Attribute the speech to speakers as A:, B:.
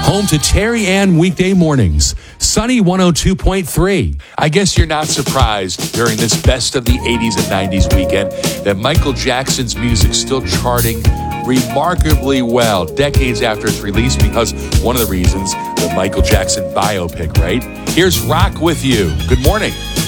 A: home to Terry Ann weekday mornings. Sunny 102.3.
B: I guess you're not surprised during this best of the 80s and 90s weekend that Michael Jackson's music's still charting remarkably well decades after its release, because one of the reasons, the Michael Jackson biopic, right? Here's Rock With You. Good morning.